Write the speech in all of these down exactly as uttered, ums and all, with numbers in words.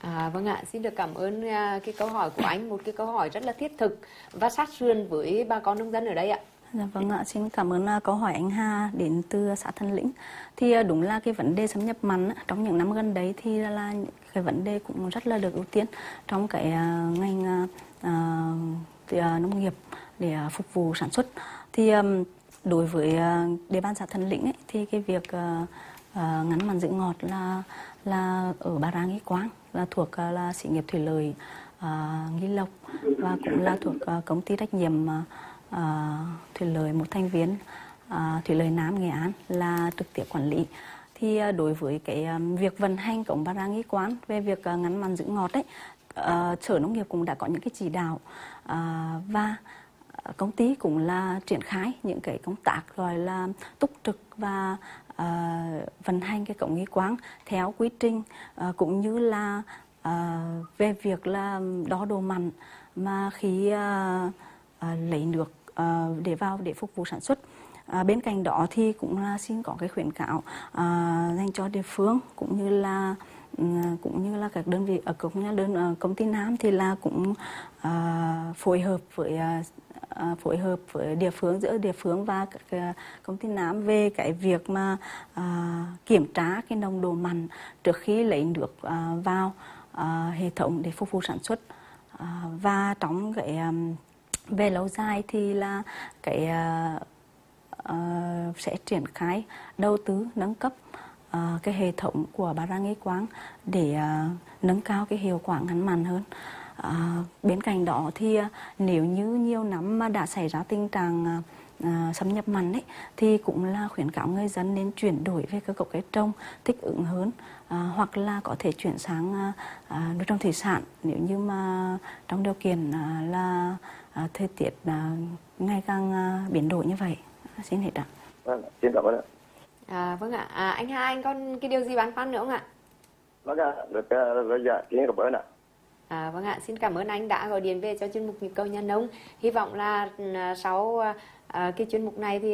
À, vâng ạ, xin được cảm ơn uh, cái câu hỏi của anh, một cái câu hỏi rất là thiết thực và sát sườn với bà con nông dân ở đây ạ. Dạ vâng ạ, xin cảm ơn câu hỏi anh Hà đến từ xã Thần Lĩnh. Thì đúng là cái vấn đề xâm nhập mặn trong những năm gần đấy thì là cái vấn đề cũng rất là được ưu tiên trong cái uh, ngành uh, uh, nông nghiệp để uh, phục vụ sản xuất. Thì um, đối với uh, địa bàn xã Thần Lĩnh ấy, thì cái việc uh, uh, ngắn mặn giữ ngọt là là ở Bà Rà Nghi Quang, là thuộc uh, là xí nghiệp thủy lợi uh, Nghi Lộc và cũng là thuộc uh, công ty trách nhiệm uh, uh, thủy lợi một thành viên uh, thủy lợi Nam Nghệ An là trực tiếp quản lý. Thì uh, đối với cái um, việc vận hành cổng Bà Rà Nghi Quang về việc uh, ngắn mặn giữ ngọt ấy, uh, Sở Nông nghiệp cũng đã có những cái chỉ đạo uh, và công ty cũng là triển khai những cái công tác gọi là túc trực và uh, vận hành cái cổng Nghi Quang theo quy trình, uh, cũng như là uh, về việc là đo độ mặn mà khi uh, uh, lấy nước uh, để vào để phục vụ sản xuất. À, bên cạnh đó thì cũng là xin có cái khuyến cáo uh, dành cho địa phương cũng như là um, cũng như là các đơn vị ở cũng như đơn uh, công ty Nam thì là cũng uh, phối hợp với uh, uh, phối hợp với địa phương, giữa địa phương và các uh, công ty Nam về cái việc mà uh, kiểm tra cái nồng độ mặn trước khi lấy nước uh, vào uh, hệ thống để phục vụ sản xuất. Uh, và trong cái um, về lâu dài thì là cái uh, Uh, sẽ triển khai đầu tư nâng cấp uh, cái hệ thống của Bà Rà Nghi Quang để uh, nâng cao cái hiệu quả ngắn mặn hơn. Uh, bên cạnh đó thì uh, nếu như nhiều năm mà đã xảy ra tình trạng uh, xâm nhập mặn ấy, thì cũng là khuyến cáo người dân nên chuyển đổi về cơ cấu cây trồng thích ứng hơn, uh, hoặc là có thể chuyển sang uh, uh, nuôi trồng thủy sản nếu như mà trong điều kiện uh, là uh, thời tiết uh, ngày càng uh, biến đổi như vậy. Xin hết ạ. Vâng, xin cảm ơn ạ. À, vâng ạ. À, anh Hà, anh còn cái điều gì băn khoăn nữa không ạ? Vâng ạ, được rồi, dạ, xin cảm ơn ạ. À, vâng ạ, xin cảm ơn anh đã gọi điện về cho chuyên mục Nhịp cầu nhà nông. Hy vọng là sau à, cái chuyên mục này thì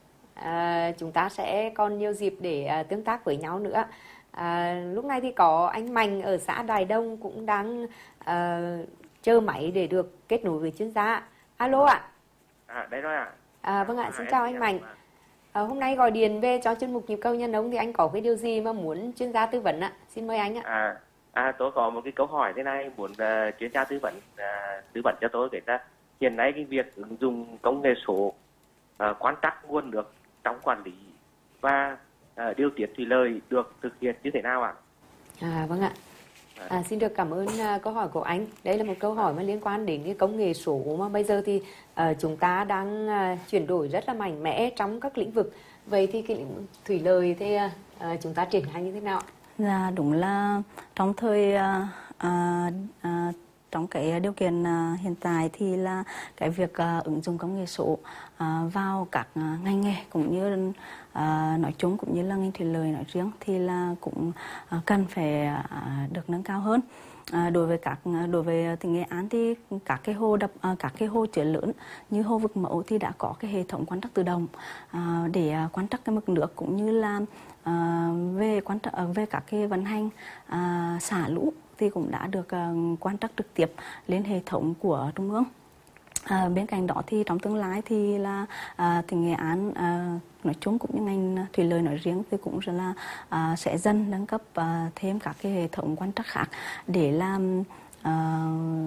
à, chúng ta sẽ còn nhiều dịp để à, tương tác với nhau nữa. À, lúc này thì có anh Mạnh ở xã Đài Đông cũng đang à, chờ máy để được kết nối với chuyên gia. Alo ạ. À, đây rồi ạ. À, vâng ạ, xin chào anh Mạnh. À, hôm nay gọi điện về cho chuyên mục Nhịp cầu nhà nông thì anh có cái điều gì mà muốn chuyên gia tư vấn ạ? Xin mời anh ạ. À, à tôi có một cái câu hỏi thế này, muốn uh, chuyên gia tư vấn uh, tư vấn cho tôi cái là hiện nay cái việc ứng dụng công nghệ số uh, quan trắc nguồn nước trong quản lý và uh, điều tiết thủy lợi được thực hiện như thế nào ạ? À, vâng ạ. À, xin được cảm ơn uh, câu hỏi của anh. Đây là một câu hỏi mà liên quan đến cái công nghệ số mà bây giờ thì uh, chúng ta đang uh, chuyển đổi rất là mạnh mẽ trong các lĩnh vực. Vậy thì cái lĩnh vực thủy lợi thì uh, chúng ta triển khai như thế nào? Dạ, đúng là trong thời uh, uh, uh, trong cái điều kiện uh, hiện tại thì là cái việc uh, ứng dụng công nghệ số uh, vào các uh, ngành nghề cũng như uh, nói chung cũng như là ngành thủy lợi nói riêng thì là cũng uh, cần phải uh, được nâng cao hơn. À, đối với các đối với tỉnh Nghệ An thì các cái hồ đập à, các cái hồ chứa lớn như hồ Vực Mẫu thì đã có cái hệ thống quan trắc tự động à, để à, quan trắc cái mực nước cũng như là à, về quan trắc về các cái vận hành à, xả lũ thì cũng đã được à, quan trắc trực tiếp lên hệ thống của trung ương. À, bên cạnh đó thì trong tương lai thì là à, tỉnh Nghệ An à, nói chung cũng như ngành thủy lợi nói riêng thì cũng rất là à, sẽ dần nâng cấp à, thêm các cái hệ thống quan trắc khác để làm à,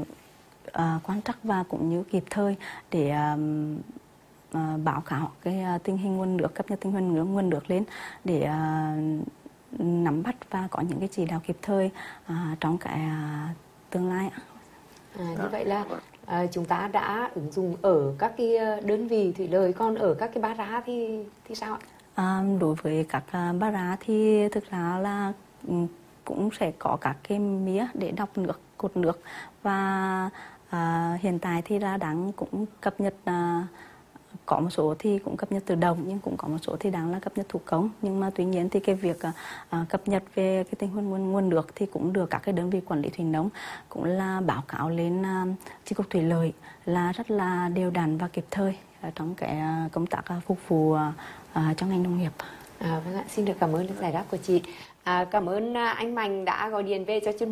à, quan trắc và cũng như kịp thời để à, à, báo cáo cái à, tình hình nguồn nước, cập nhật tình hình nguồn nguồn nước lên để à, nắm bắt và có những cái chỉ đạo kịp thời à, trong cái à, tương lai. À, như vậy là à, chúng ta đã ứng dụng ở các cái đơn vị thủy lợi, còn ở các cái Bà Rà thì thì sao ạ? À, đối với các uh, Bà Rà thì thực ra là um, cũng sẽ có các cái mía để đọc nước, cột nước và uh, hiện tại thì là đang cũng cập nhật uh, có một số thì cũng cập nhật tự động nhưng cũng có một số thì đang là cập nhật thủ công, nhưng mà tuy nhiên thì cái việc uh, cập nhật về cái tình huống nguồn, nguồn nước thì cũng được các cái đơn vị quản lý thủy nông cũng là báo cáo lên uh, chi cục thủy lợi là rất là đều đặn và kịp thời uh, trong cái uh, công tác uh, phục vụ uh, uh, cho ngành nông nghiệp. À, vâng ạ, xin được cảm ơn giải đáp của chị. À, cảm ơn uh, anh Mạnh đã gọi điện về cho chuyên